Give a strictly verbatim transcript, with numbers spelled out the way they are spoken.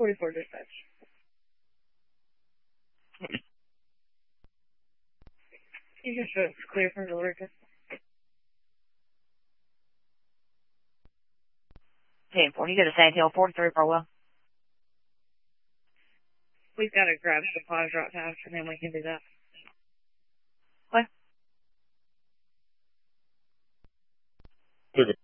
forty-four dispatch. You can show it's clear from the worker. ten four, you go to Sandhill, forty-three Farwell. We've got to grab supplies right fast, and then we can do that. What? Take it.